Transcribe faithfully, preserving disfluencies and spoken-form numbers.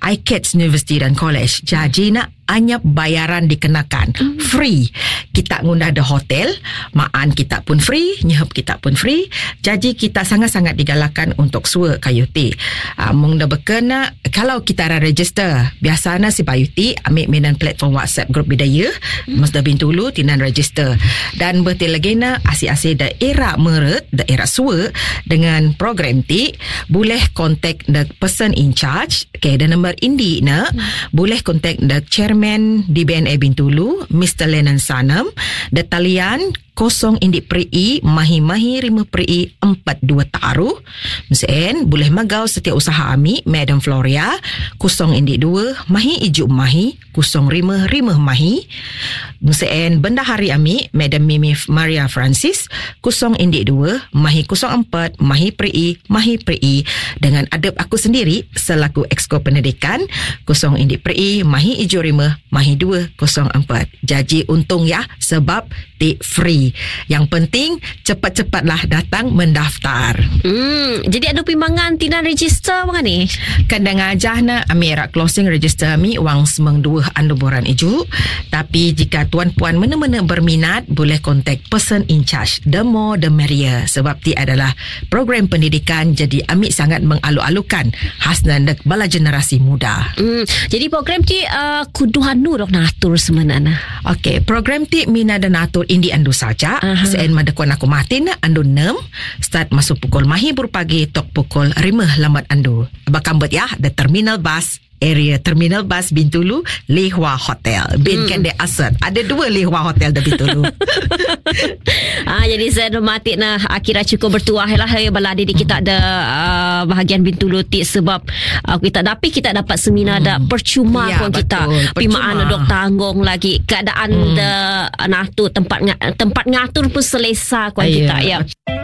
I C A T S University dan College. Jadi nak hanya bayaran dikenakan. Mm. Free. Kita ngundah ada hotel, maan kita pun free, nyehep kita pun free. Jadi kita sangat-sangat digalakkan untuk sua K U T. Uh, mung dah berkena, kalau kita ada register, biasanya si K U T ambil minan platform WhatsApp grup bidaya, mm. Mas dah bintulu tinan register. Dan betul lagi na asyik-asyik daerah meret, daerah sua dengan program ti, boleh contact the person in charge. Okay, the number indi na, mm. boleh contact the chairman di B N A Bintulu, Mister Lenan Sanam, the talian kosong indik peri mahi-mahi rima peri empat dua taruh. Mesin boleh magau setiap usaha ami Madam Floria kosong indik dua mahi ijuk mahi kosong rima rima mahi. Mesin bendahari ami Madam Mimi Maria Francis kosong indik dua mahi kosong empat mahi peri mahi peri. Dengan adab aku sendiri selaku Exco Pendidikan kosong indik peri mahi ijuk rima mahi dua kosong empat. Jadi untung ya sebab ti free. Yang penting cepat-cepatlah datang mendaftar. Hmm, jadi ada pimbangan tina register mana ni? Kadang ajah na amira closing register mi wang semeng dua anduboran iju. Tapi jika tuan-puan mana-mana berminat boleh kontak person in charge. The more the merrier. Sebab ti adalah program pendidikan jadi amik sangat mengalu-alukan khasna dek bala generasi muda. Hmm, jadi program ti uh, kudu anu dok natur sebenarnya. Okey, program ti mina dan natur indi andu saja. Uh-huh. Sen madakuan aku matin andu enam start masuk pukul mahi pagi tok pukul lima lambat andu. Bakambet ya the terminal bus area terminal bus Bintulu Lehua Hotel. Bin hmm. kan dia asal ada dua Lehua Hotel di Bintulu. Ah, jadi saya hormati nah akhirnya cukup bertuah lah ya baladi di kita ada uh, bahagian Bintulu ti sebab uh, kita tapi kita dapat seminar hmm. dah percuma ya, pun kita pimaan dok tanggung lagi keadaan hmm. de nah tu tempat tempat ngatur pun selesa kuan kita ya.